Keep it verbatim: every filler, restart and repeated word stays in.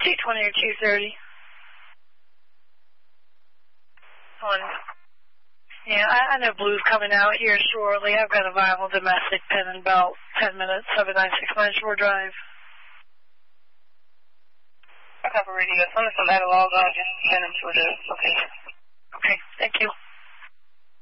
two twenty or two thirty. On. Yeah, I, I know Blue's coming out here shortly. I've got a viable domestic pin in about ten minutes, seven nine six nine Shore Drive. I have a radio. As soon as I'm at a log on, just send them to the location. Okay, thank you.